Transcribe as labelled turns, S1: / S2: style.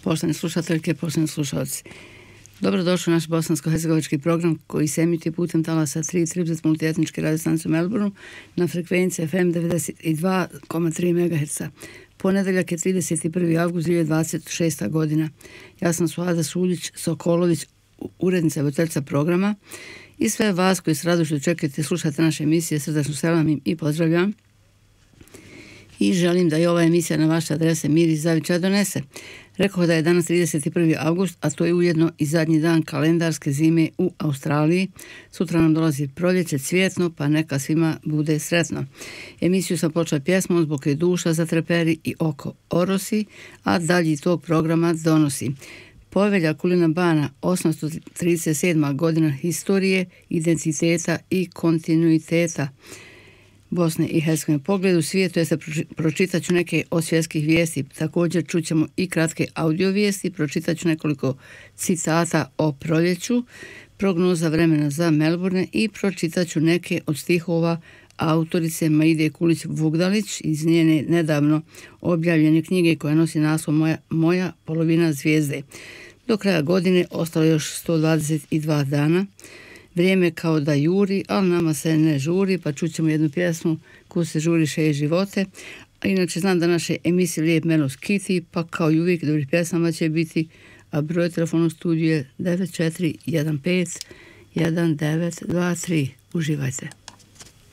S1: Poštovane slušateljke, poštovani slušalci. Dobrodošli u naš bosansko-hercegovački program koji se emituje putem talasa 330 multietničke radiostanice u Melbourneu na frekvenciji FM 92,3 MHz. Ponedeljak je 31. avgust 2026. godina. Ja sam Suada Suljić-Sokolović, urednica i voditeljica programa, i sve vas koji s radošću čekate slušate naše emisije srdačno selamim i pozdravljam. I želim da i ova emisija na vaše adrese mir i zavičaj donese. Rekao da je danas 31. avgust, a to je ujedno i zadnji dan kalendarske zime u Australiji. Sutra nam dolazi proljeće cvjetno, pa neka svima bude sretno. Emisiju sam počela pjesmom Zbog je duša zatreperi i oko orosi, a dalji tog programa donosi Povelja Kulina Bana, 837. godina historije, identiteta i kontinuiteta Bosne i Hercegovine. Pogled u svijetu, pročitat ću neke od svjetskih vijesti. Također čućemo i kratke audio vijesti, pročitat ću nekoliko citata o proljeću, prognoza vremena za Melbourne i pročitat ću neke od stihova autorice Maide Kulić-Vugdalić iz njene nedavno objavljene knjige koja nosi naslov Moja polovina zvijezde. Do kraja godine ostalo još 122 dana. Vrijeme kao da juri, ali nama se ne žuri, pa čućemo jednu pjesmu Ko se žuri šeje živote. A inače znam da naše emisije Lijep Melos Kiti, pa kao i uvijek dobrih pjesama će biti, a broj telefona u studiju je 9415 1923. Uživajte.